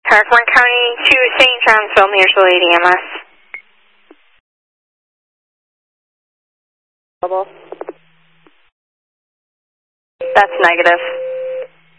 Parkland County to St. Johnsville, Mutual Aid EMS. That's negative.